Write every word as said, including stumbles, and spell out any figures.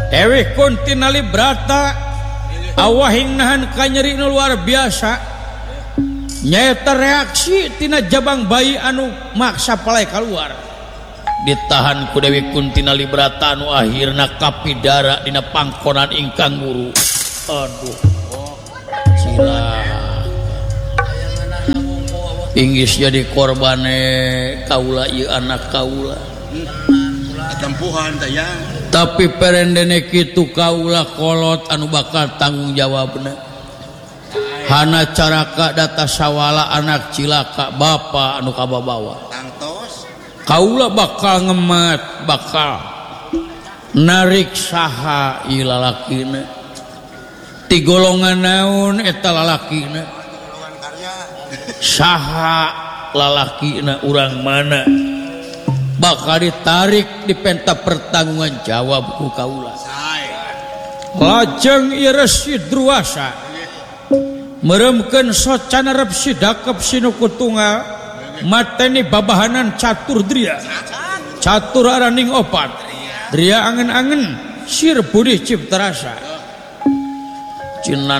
Dewi Kuntinali Brata awahing nahan kanyeri nu luar biasa nyaeta reaksi tina jabang bayi anu maksa palai keluar ditahan ku Dewi Kuntinali Brata anu akhirna kapidara dina pangkonan ingkang guru. Aduh sila Inggris jadi korbane kaula ieu anak kaula tempuhan tayang tapi perendene kitu kaula kolot anu bakal tanggung jawabna hana caraka data sawala anak cilaka bapa anu kababawa tangtos kaula bakal ngemat bakal narik saha ieu lalakina ti golongan naon eta lalakina saha lalakina urang mana bakal ditarik di penta pertanggungan jawab ku kaula. Lajeng ieu Resi Druwasa meremkeun socana rep sidakep sinuku tunggal mateni babahanan catur dria catur araning opat dria angen-angen sir budi cipta rasa cinan